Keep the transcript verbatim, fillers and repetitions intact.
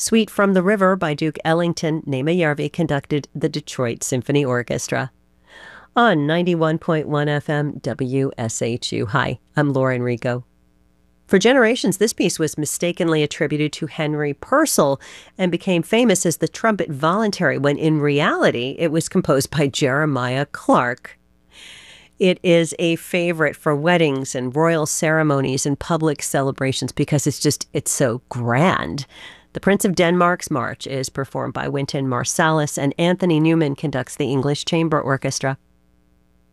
Suite from the River by Duke Ellington. Nema Järvi conducted the Detroit Symphony Orchestra. On ninety-one point one F M W S H U. Hi, I'm Laura Enrico. For generations, this piece was mistakenly attributed to Henry Purcell and became famous as the Trumpet Voluntary, when in reality it was composed by Jeremiah Clark. It is a favorite for weddings and royal ceremonies and public celebrations because it's just, it's so grand. The Prince of Denmark's March is performed by Wynton Marsalis, and Anthony Newman conducts the English Chamber Orchestra.